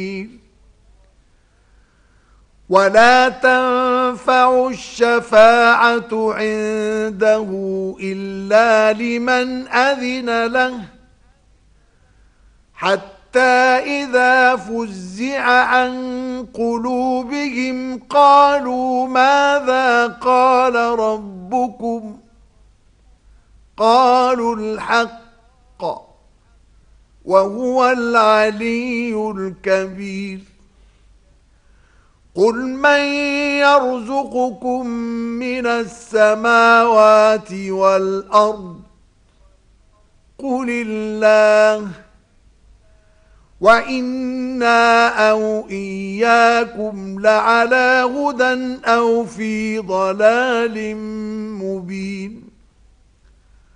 ولا تنفع الشفاعة عنده إلا لمن أذن له حتى إذا فزع عن قلوبهم قالوا ماذا قال ربكم قالوا الحق وهو العلي الكبير قل من يرزقكم من السماوات والأرض قل الله وإنا أو إياكم لعلى هدى أو في ضلال مبين